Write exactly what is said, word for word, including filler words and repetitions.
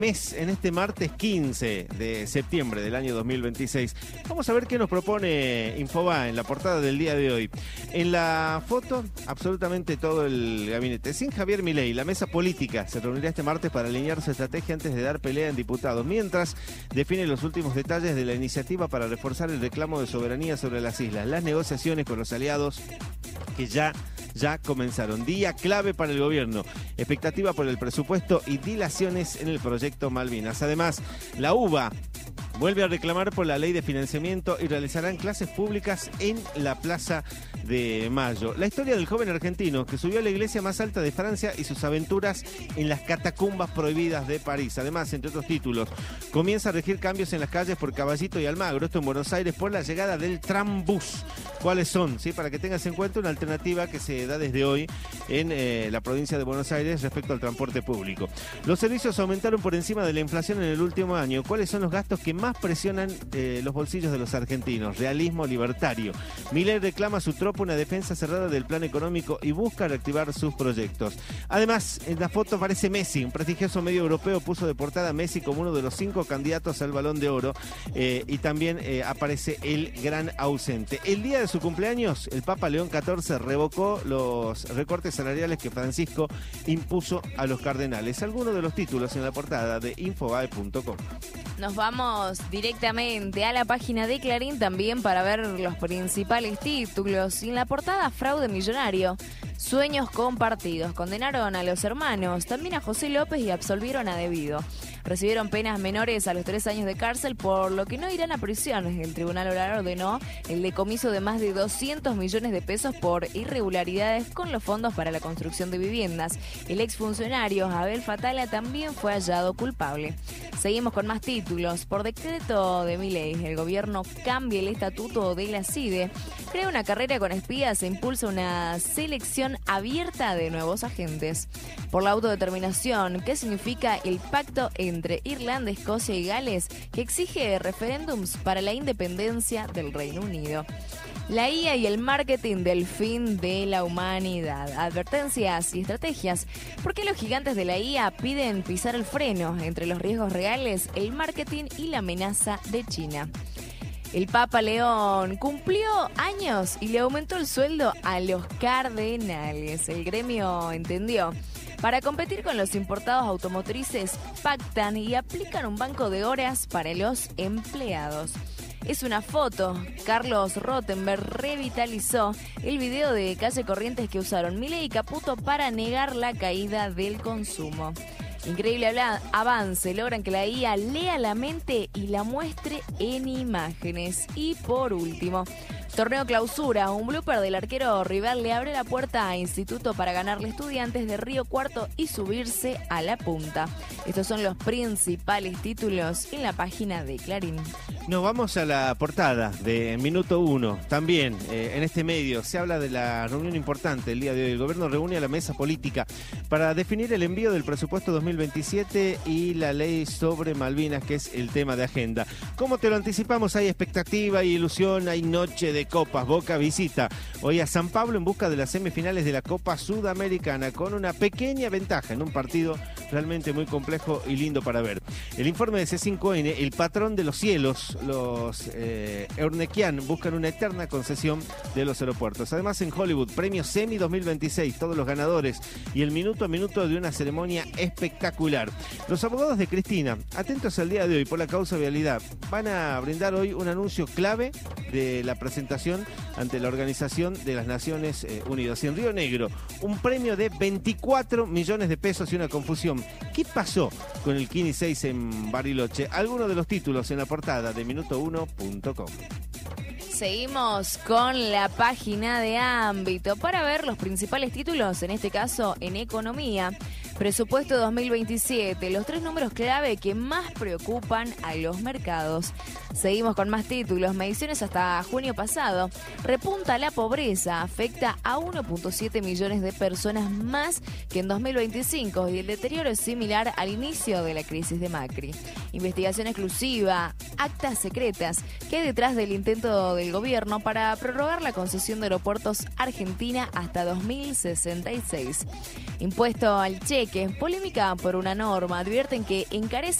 Mes en este martes quince de septiembre del año dos mil veintiséis. Vamos a ver qué nos propone Infobae en la portada del día de hoy. En la foto, absolutamente todo el gabinete. Sin Javier Milei, la mesa política se reunirá este martes para alinear su estrategia antes de dar pelea en diputados, mientras define los últimos detalles de la iniciativa para reforzar el reclamo de soberanía sobre las islas. Las negociaciones con los aliados que ya ya comenzaron. Día clave para el gobierno. Expectativa por el presupuesto y dilaciones en el proyecto Malvinas. Además, la UBA vuelve a reclamar por la ley de financiamiento y realizarán clases públicas en la Plaza de Mayo. La historia del joven argentino que subió a la iglesia más alta de Francia y sus aventuras en las catacumbas prohibidas de París. Además, entre otros títulos, comienza a regir cambios en las calles por Caballito y Almagro, esto en Buenos Aires, por la llegada del trambús. ¿Cuáles son? ¿Sí? Para que tengas en cuenta una alternativa que se da desde hoy en eh, la provincia de Buenos Aires respecto al transporte público. Los servicios aumentaron por encima de la inflación en el último año. ¿Cuáles son los gastos que más presionan eh, los bolsillos de los argentinos? Realismo libertario. Milei reclama a su tropa una defensa cerrada del plan económico y busca reactivar sus proyectos. Además, en la foto aparece Messi. Un prestigioso medio europeo puso de portada a Messi como uno de los cinco candidatos al Balón de Oro eh, y también eh, aparece el gran ausente. El día de su cumpleaños, el Papa León catorce revocó los recortes salariales que Francisco impuso a los cardenales. Algunos de los títulos en la portada de Infobae punto com. Nos vamos directamente a la página de Clarín también para ver los principales títulos. Y en la portada, fraude millonario. Sueños compartidos. Condenaron a los hermanos, también a José López y absolvieron a Devido. Recibieron penas menores a los tres años de cárcel, por lo que no irán a prisión. El tribunal oral ordenó el decomiso de más de doscientos millones de pesos por irregularidades con los fondos para la construcción de viviendas. El exfuncionario Abel Fatala también fue hallado culpable. Seguimos con más títulos. Por decreto de Milei, el gobierno cambia el estatuto de la CIDE, crea una carrera con espías e impulsa una selección abierta de nuevos agentes. Por la autodeterminación, ¿qué significa el pacto entre Irlanda, Escocia y Gales que exige referéndums para la independencia del Reino Unido? La I A y el marketing del fin de la humanidad. Advertencias y estrategias. ¿Por qué los gigantes de la I A piden pisar el freno? Entre los riesgos reales, el marketing y la amenaza de China. El Papa León cumplió años y le aumentó el sueldo a los cardenales. El gremio entendió. Para competir con los importados automotrices, pactan y aplican un banco de horas para los empleados. Es una foto. Carlos Rottenberg revitalizó el video de Calle Corrientes que usaron Milei y Caputo para negar la caída del consumo. Increíble avance, logran que la I A lea la mente y la muestre en imágenes. Y por último, torneo clausura, un blooper del arquero rival le abre la puerta a Instituto para ganarle Estudiantes de Río Cuarto y subirse a la punta. Estos son los principales títulos en la página de Clarín. Nos vamos a la portada de Minuto uno. También eh, en este medio se habla de la reunión importante el día de hoy. El gobierno reúne a la mesa política para definir el envío del presupuesto dos mil veintisiete y la ley sobre Malvinas, que es el tema de agenda. Como te lo anticipamos, hay expectativa, hay ilusión, hay noche de copas. Boca visita hoy a San Pablo en busca de las semifinales de la Copa Sudamericana con una pequeña ventaja en un partido realmente muy complejo y lindo para ver. El informe de C cinco N, el patrón de los cielos, los eh, Eurnequian buscan una eterna concesión de los aeropuertos. Además, en Hollywood, premio Semi dos mil veintiséis, todos los ganadores y el minuto a minuto de una ceremonia espectacular. Los abogados de Cristina, atentos al día de hoy por la causa vialidad, van a brindar hoy un anuncio clave de la presentación ante la Organización de las Naciones eh, Unidas. En Río Negro, un premio de veinticuatro millones de pesos y una confusión. ¿Qué pasó con el Kini seis en Bariloche? Algunos de los títulos en la portada de minuto uno punto com. Seguimos con la página de Ámbito para ver los principales títulos, en este caso en economía. Presupuesto dos mil veintisiete, los tres números clave que más preocupan a los mercados. Seguimos con más títulos. Mediciones hasta junio pasado. Repunta la pobreza, afecta a uno punto siete millones de personas más que en dos mil veinticinco y el deterioro es similar al inicio de la crisis de Macri. Investigación exclusiva. actas secretas que hay detrás del intento del gobierno para prorrogar la concesión de aeropuertos Argentina hasta dos mil sesenta y seis. Impuesto al cheque, polémica por una norma, advierten que encarece